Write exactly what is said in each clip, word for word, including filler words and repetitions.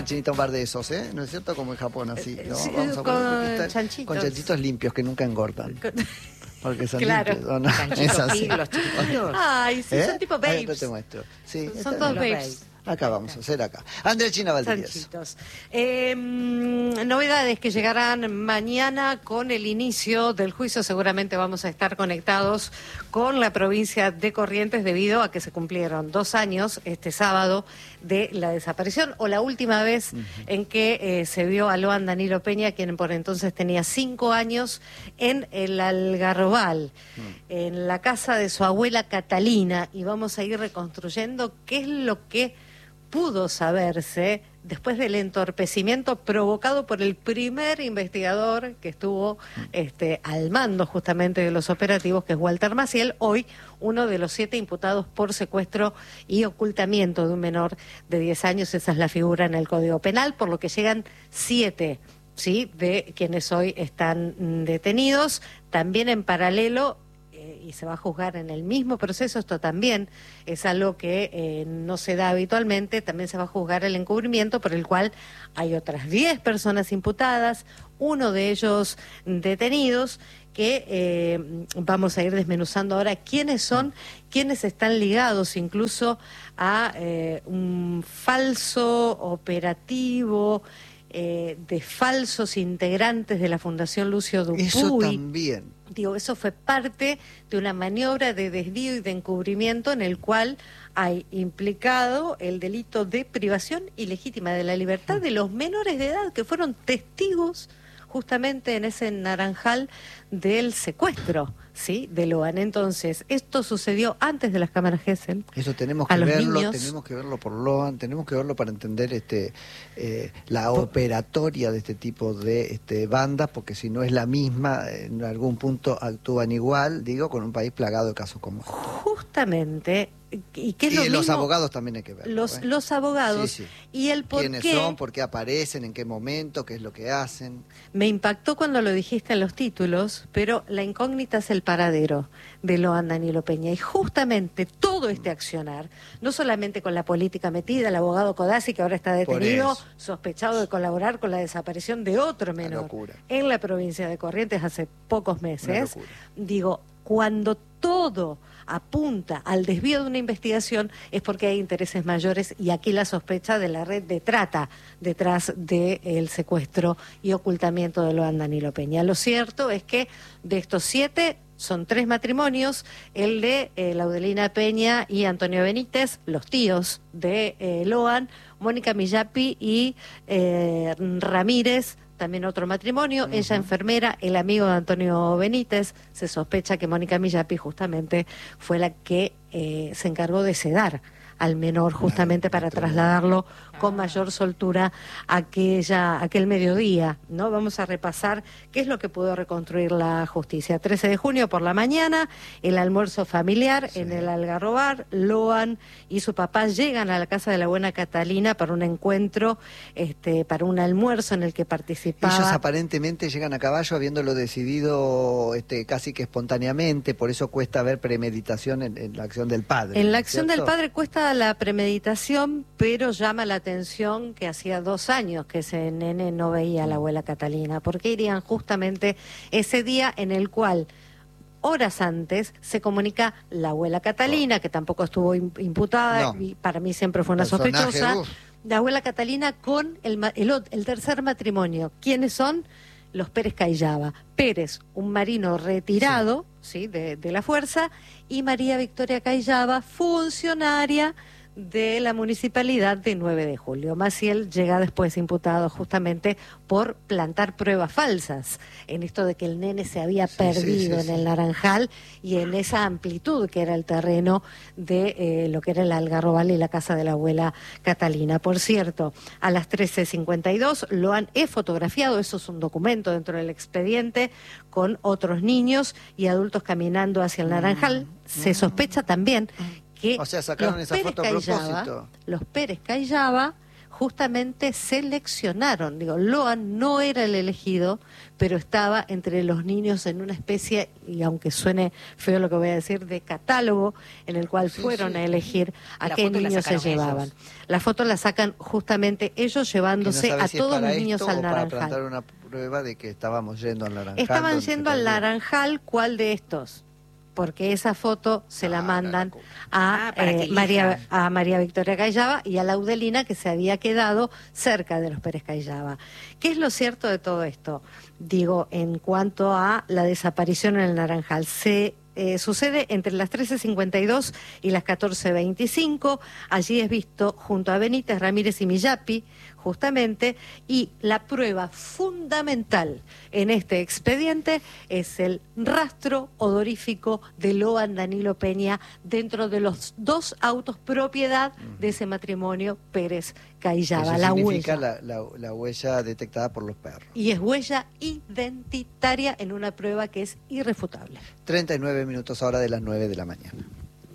una chinita, un bar de esos, ¿eh? ¿No es cierto? Como en Japón, así, ¿no? Sí, Vamos a con poner chanchitos. con chanchitos limpios que nunca engordan. Con... Porque son Claro. limpios, ¿o no? Chanchitos Es así. pig, los chiquititos. Ay, sí, ¿Eh? son tipo A ver, babes. te muestro. Sí, Son está todos bien. babes. Acá vamos a hacer acá. Andrea China Valdivieso. Sanchitos. Eh, novedades que llegarán mañana con el inicio del juicio. Seguramente vamos a estar conectados con la provincia de Corrientes debido a que se cumplieron dos años este sábado de la desaparición o la última vez uh-huh. en que eh, se vio a Loan Danilo Peña, quien por entonces tenía cinco años, en el Algarrobal, uh-huh. en la casa de su abuela Catalina, y vamos a ir reconstruyendo qué es lo que pudo saberse después del entorpecimiento provocado por el primer investigador que estuvo este, al mando justamente de los operativos, que es Walter Maciel, hoy uno de los siete imputados por secuestro y ocultamiento de un menor de diez años. Esa es la figura en el Código Penal, por lo que llegan siete, ¿sí?, de quienes hoy están detenidos. También en paralelo, y se va a juzgar en el mismo proceso, esto también es algo que eh, no se da habitualmente, también se va a juzgar el encubrimiento, por el cual hay otras diez personas imputadas, uno de ellos detenidos, que eh, vamos a ir desmenuzando ahora quiénes son, quiénes están ligados incluso a eh, un falso operativo eh, de falsos integrantes de la Fundación Lucio Dupuy. Eso también. Digo, eso fue parte de una maniobra de desvío y de encubrimiento en el cual hay implicado el delito de privación ilegítima de la libertad de los menores de edad que fueron testigos justamente en ese naranjal del secuestro, ¿sí?, de Loan. Entonces, esto sucedió antes de las cámaras Gesell. Eso tenemos que verlo, tenemos que verlo por Loan, tenemos que verlo para entender este eh, la operatoria de este tipo de este, bandas, porque si no es la misma, en algún punto actúan igual, digo, con un país plagado de casos como este. Justamente. ¿Y, qué es y lo los mismo? abogados también hay que verlo. Los, ¿eh? los abogados. Sí, sí. Y el por ¿Quiénes qué son? ¿Por qué aparecen? ¿En qué momento? ¿Qué es lo que hacen? Me impactó cuando lo dijiste en los títulos, pero la incógnita es el paradero de Loan Danilo Peña. Y justamente todo este accionar, no solamente con la política metida, el abogado Codazzi, que ahora está detenido, sospechado de colaborar con la desaparición de otro menor en la provincia de Corrientes hace pocos meses. Digo, cuando todo apunta al desvío de una investigación es porque hay intereses mayores, y aquí la sospecha de la red de trata detrás del secuestro y ocultamiento de Loan Danilo Peña. Lo cierto es que de estos siete son tres matrimonios, el de eh, Laudelina Peña y Antonio Benítez, los tíos de eh, Loan, Mónica Millapi y eh, Ramírez, también otro matrimonio, uh-huh. ella enfermera, el amigo de Antonio Benítez. Se sospecha que Mónica Millapi justamente fue la que eh, se encargó de sedar al menor justamente para trasladarlo con mayor soltura aquella, aquel mediodía, ¿no? Vamos a repasar qué es lo que pudo reconstruir la justicia. trece de junio por la mañana, el almuerzo familiar sí. en el Algarrobar. Loan y su papá llegan a la casa de la buena Catalina para un encuentro, este, para un almuerzo en el que participaba. Ellos aparentemente llegan a caballo habiéndolo decidido este, casi que espontáneamente, por eso cuesta ver premeditación en, en la acción del padre. En la acción ¿cierto? del padre cuesta la premeditación, pero llama la atención que hacía dos años que ese nene no veía a la abuela Catalina, porque irían justamente ese día en el cual horas antes se comunica la abuela Catalina, que tampoco estuvo imputada, no. y para mí siempre fue una Personaje, sospechosa, uf. la abuela Catalina con el, el, el tercer matrimonio. ¿Quiénes son? Los Pérez Cayllaba. Pérez, un marino retirado sí. ¿sí? De, de la fuerza, y María Victoria Cayllaba, funcionaria de la municipalidad de nueve de julio. Maciel llega después imputado justamente por plantar pruebas falsas en esto de que el nene se había sí, perdido sí, sí, en sí. el Naranjal y en esa amplitud que era el terreno de eh, lo que era el Algarrobal y la casa de la abuela Catalina. Por cierto, a las trece cincuenta y dos lo han he fotografiado, eso es un documento dentro del expediente, con otros niños y adultos caminando hacia el Naranjal. Mm, se mm, sospecha también que o sea, sacaron los esa Pérez foto a Cayllaba, propósito. Los Pérez Cayllaba justamente seleccionaron, digo, Loan no era el elegido, pero estaba entre los niños en una especie, y aunque suene feo lo que voy a decir, de catálogo en el cual sí, fueron sí. a elegir a la qué niños se llevaban. Ellos. La foto la sacan justamente ellos llevándose no a si todos los niños al Naranjal. Para plantar una prueba de que estábamos yendo al Naranjal. Estaban yendo al Naranjal, ¿cuál de estos? Porque esa foto se la ah, mandan a, ah, eh, María, a María Victoria Callava y a Laudelina, que se había quedado cerca de los Pérez Callava. ¿Qué es lo cierto de todo esto? Digo, en cuanto a la desaparición en el Naranjal, se eh, sucede entre las trece cincuenta y dos y las catorce veinticinco. Allí es visto junto a Benítez, Ramírez y Millapi, justamente, y la prueba fundamental en este expediente es el rastro odorífico de Loan Danilo Peña dentro de los dos autos propiedad de ese matrimonio Pérez Callava. Eso la significa huella. La, la, la huella detectada por los perros. Y es huella identitaria en una prueba que es irrefutable. treinta y nueve minutos ahora de las nueve de la mañana.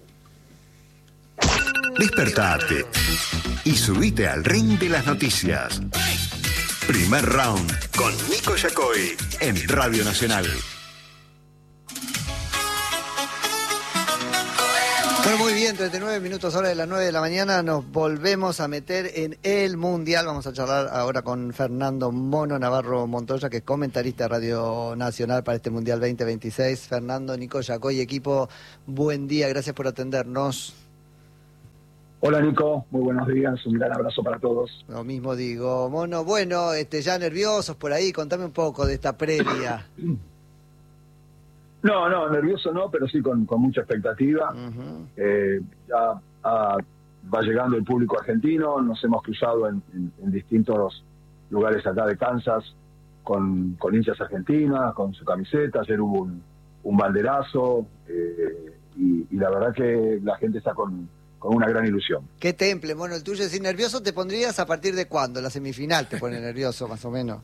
Despertate y subite al ring de las noticias. Primer round con Nico Yacoy en Radio Nacional. Bueno, muy bien, treinta y nueve minutos ahora de las nueve de la mañana, nos volvemos a meter en el Mundial. Vamos a charlar ahora con Fernando Mono Navarro Montoya, que es comentarista de Radio Nacional para este Mundial veinte veintiséis. Fernando, Nico Yacoy, equipo, buen día, gracias por atendernos. Hola Nico, muy buenos días, un gran abrazo para todos. Lo mismo digo, Mono, bueno, este, ya nerviosos por ahí, contame un poco de esta previa. No, no, nervioso no, pero sí con, con mucha expectativa. Uh-huh. eh, ya ah, va llegando el público argentino, nos hemos cruzado en, en, en distintos lugares acá de Kansas con, con hinchas argentinas, con su camiseta, ayer hubo un, un banderazo eh, y, y la verdad que la gente está con... con una gran ilusión. ¿Qué temple, Mono? El tuyo, si nervioso te pondrías a partir de cuándo? ¿La semifinal te pone nervioso, más o menos?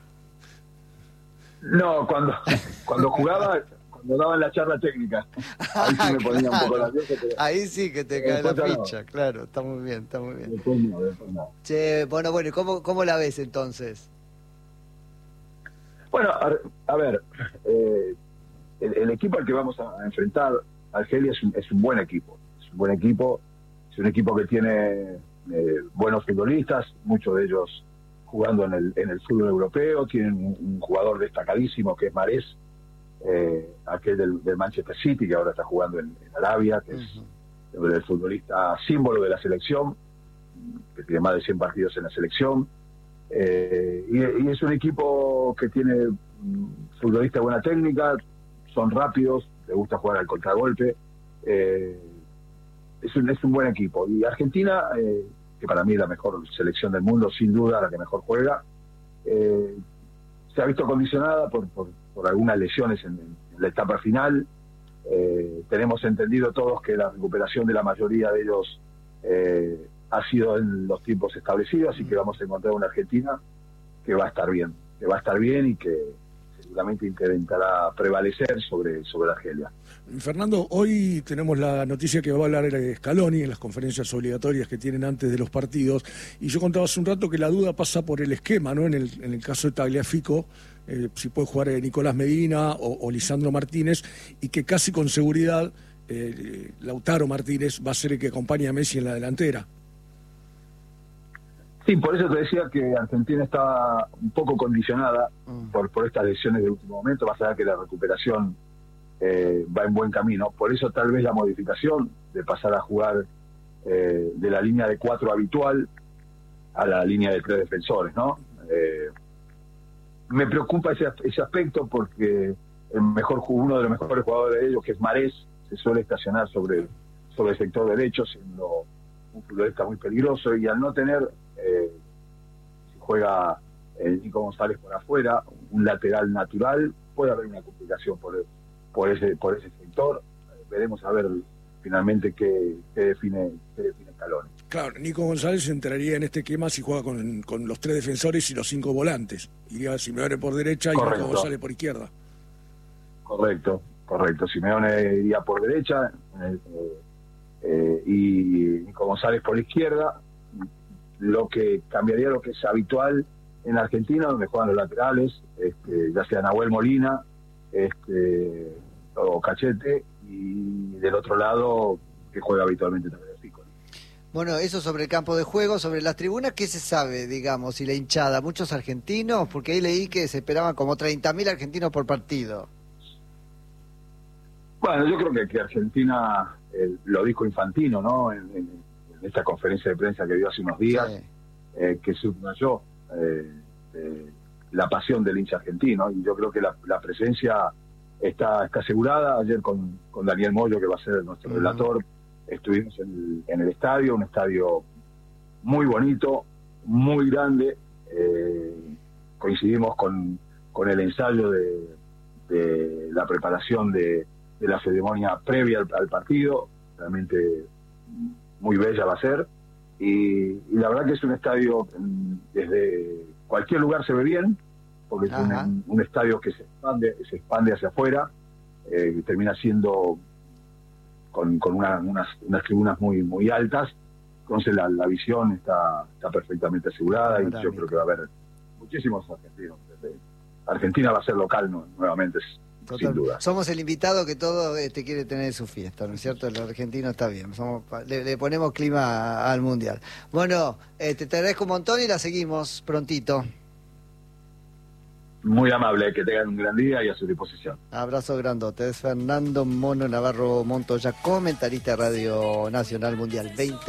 No, cuando cuando jugaba, cuando daban la charla técnica. Ahí sí me ponía claro. un poco nervioso. Pero... Ahí sí que te cae la ficha, no. Claro, está muy bien, está muy bien. Después no, después no. Che, bueno, bueno, ¿y cómo, cómo la ves entonces? Bueno, a, a ver, eh, el, el equipo al que vamos a enfrentar, Argelia, es un, es un buen equipo. Buen equipo, es un equipo que tiene eh, buenos futbolistas, muchos de ellos jugando en el, en el fútbol europeo, tienen un, un jugador destacadísimo que es Mahrez, eh, aquel del, del Manchester City, que ahora está jugando en, en Arabia, que uh-huh. es el futbolista símbolo de la selección, que tiene más de cien partidos en la selección, eh, y, y es un equipo que tiene futbolistas de buena técnica, son rápidos, les gusta jugar al contragolpe, eh, Es un, es un buen equipo. Y Argentina, eh, que para mí es la mejor selección del mundo, sin duda la que mejor juega, eh, se ha visto condicionada por, por, por algunas lesiones en, en la etapa final. Eh, tenemos entendido todos que la recuperación de la mayoría de ellos eh, ha sido en los tiempos establecidos, así que vamos a encontrar una Argentina que va a estar bien, que va a estar bien y que seguramente intentará prevalecer sobre, sobre Argelia. Fernando, hoy tenemos la noticia que va a hablar Scaloni en las conferencias obligatorias que tienen antes de los partidos, y yo contaba hace un rato que la duda pasa por el esquema, ¿no? En el, en el caso de Tagliafico, eh, si puede jugar eh, Nicolás Medina o, o Lisandro Martínez, y que casi con seguridad eh, Lautaro Martínez va a ser el que acompañe a Messi en la delantera. Sí, por eso te decía que Argentina está un poco condicionada mm. por, por estas lesiones de último momento, más allá que la recuperación eh, va en buen camino. Por eso tal vez la modificación de pasar a jugar eh, de la línea de cuatro habitual a la línea de tres defensores, ¿no? Eh, me preocupa ese, ese aspecto porque el mejor uno de los mejores jugadores de ellos, que es Mahrez, se suele estacionar sobre, sobre el sector derecho, siendo un futbolista muy peligroso, y al no tener... Eh, si juega el Nico González por afuera, un lateral natural, puede haber una complicación por, por ese por ese sector. Eh, veremos a ver finalmente qué, qué define qué define Scaloni. Claro, Nico González entraría en este esquema si juega con, con los tres defensores y los cinco volantes. Iría Simeone por derecha y correcto. Nico González por izquierda. Correcto, correcto. Simeone iría por derecha eh, eh, y Nico González por izquierda. lo que cambiaría lo que es habitual en Argentina, donde juegan los laterales, este, ya sea Nahuel Molina este, o Cachete, y del otro lado que juega habitualmente también el Fico. Bueno, eso sobre el campo de juego, sobre las tribunas, ¿qué se sabe, digamos, y la hinchada? ¿Muchos argentinos? Porque ahí leí que se esperaban como treinta mil argentinos por partido. Bueno, yo creo que, que Argentina, eh, lo dijo Infantino, ¿no? En, en, en esta conferencia de prensa que dio hace unos días, sí. eh, que subrayó eh, eh, la pasión del hincha argentino, y yo creo que la, la presencia está, está asegurada. Ayer con, con Daniel Moyo, que va a ser nuestro uh-huh. relator, estuvimos en el, en el estadio, un estadio muy bonito, muy grande. Eh, coincidimos con, con el ensayo de, de la preparación de, de la ceremonia previa al, al partido. Realmente muy bella va a ser, y, y la verdad que es un estadio, desde cualquier lugar se ve bien, porque Ajá. es un, un estadio que se expande, se expande hacia afuera, eh, termina siendo con, con una, unas, unas tribunas muy muy altas, entonces la, la visión está, está perfectamente asegurada, y yo creo que va a haber muchísimos argentinos. Argentina va a ser local, ¿no? Nuevamente, Total. sin duda. Somos el invitado que todo este quiere tener su fiesta, ¿no es cierto? El argentino está bien, somos, le, le ponemos clima a, al Mundial. Bueno, este, te agradezco un montón y la seguimos prontito. Muy amable, que tengan un gran día y a su disposición. Abrazo grandote. Es Fernando Mono Navarro Montoya, comentarista de Radio Nacional Mundial veinte